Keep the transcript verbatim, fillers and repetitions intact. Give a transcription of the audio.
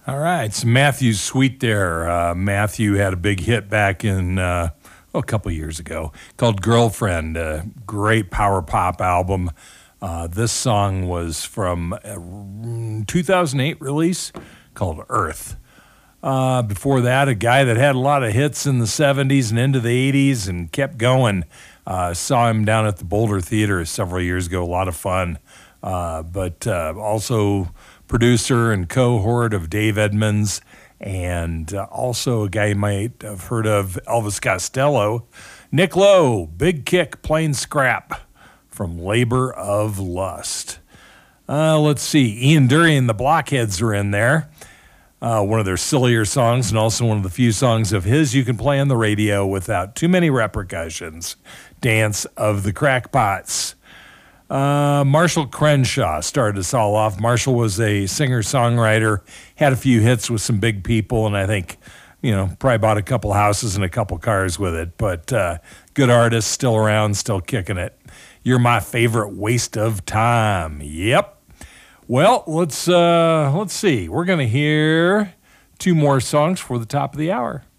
All right, it's Matthew Sweet there. Uh, Matthew had a big hit back in uh, oh, a couple years ago called Girlfriend, a great power pop album. Uh, this song was from a two thousand eight release called Earth. Uh, before that, a guy that had a lot of hits in the seventies and into the eighties and kept going. Uh, saw him down at the Boulder Theater several years ago, a lot of fun. Uh, but uh, also producer and cohort of Dave Edmunds, and uh, also a guy you might have heard of, Elvis Costello. Nick Lowe, Big Kick, Plain Scrap from Labor of Lust. Uh, let's see, Ian Dury and the Blockheads are in there. Uh, one of their sillier songs, and also one of the few songs of his you can play on the radio without too many repercussions. Dance of the Crackpots. Uh, Marshall Crenshaw started us all off. Marshall was a singer-songwriter, had a few hits with some big people, and I think, you know, probably bought a couple houses and a couple cars with it. But uh, good artist, still around, still kicking it. You're my favorite waste of time. Yep. Well, let's uh, let's see. We're gonna hear two more songs for the top of the hour.